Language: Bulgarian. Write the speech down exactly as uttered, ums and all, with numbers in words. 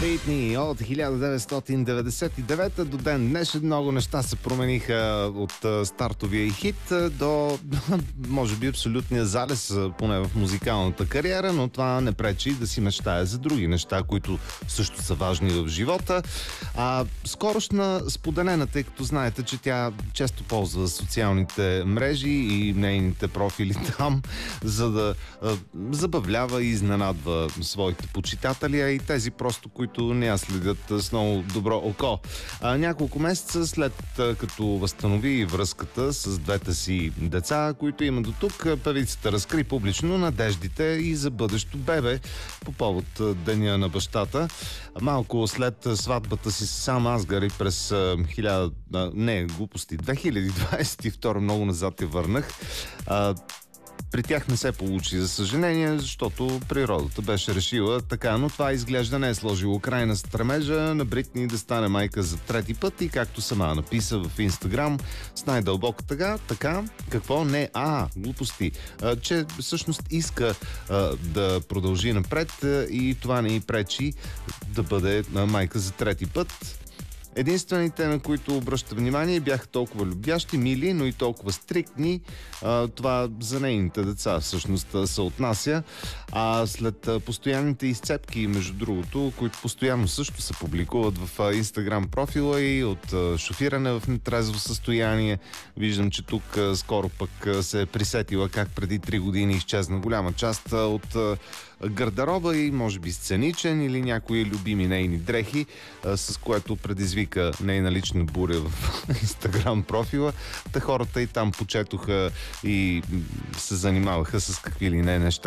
Бритни от хиляда деветстотин деветдесет и девета до ден днешен много неща се промениха от стартовия и хит до, може би, абсолютния залез, поне в музикалната кариера, но това не пречи да си мечтая за други неща, които също са важни в живота. А скорошна споделена, тъй като знаете, че тя често ползва социалните мрежи и нейните профили там, за да а, забавлява и изненадва своите почитатели, а и тези просто, които не я следят с много добро око. А, няколко месеца след като възстанови връзката с двете си деца, които има до тук, певицата разкри публично надеждите и за бъдещо бебе по повод Деня на бащата. Малко след сватбата си с Сам Асгари през хиляда... Не, глупости. две хиляди двадесет и втора, много назад я върнах. А, При тях не се получи, за съжаление, защото природата беше решила така, но това изглежда не е сложило край на стремежа на Бритни да стане майка за трети път и както сама написа в Инстаграм с най-дълбока тъга, така, какво не, а, глупости, а, че всъщност иска а, да продължи напред а, и това не й пречи да бъде а, майка за трети път. Единствените, на които обръща внимание, бяха толкова любящи, мили, но и толкова стриктни. А, това за нейните деца всъщност се отнася. А след постоянните изцепки, между другото, които постоянно също се публикуват в Инстаграм профила и от шофиране в нетрезво състояние, виждам, че тук скоро пък се е присетила как преди три години изчезна голяма част от гардероба и може би сценичен или някои любими нейни дрехи, с което предизвика нейна лична буря в Инстаграм профила. Та хората и там почетоха и се занимаваха с какви ли не неща.